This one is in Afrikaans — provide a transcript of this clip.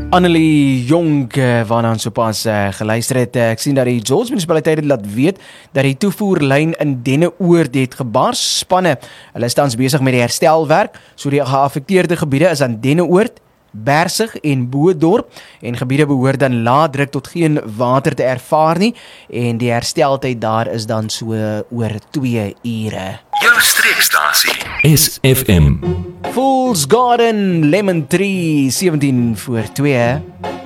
Annelie Jonk, waarna ons sopas geluister het. Ek sien dat die George munisipaliteit het laat weet dat die toevoerlyn in Denneoord het gebars. Spanne, hulle is tans besig met die herstelwerk, so die geaffekteerde gebiede is aan Denneoord, Bersig en Boedorp, en gebiede behoort dan lae druk tot geen water te ervaar nie, en die hersteltyd daar is dan so oor 2 ure. Jou streekstasie SFM. Fool's Garden, Lemon Tree, 17 voor 2.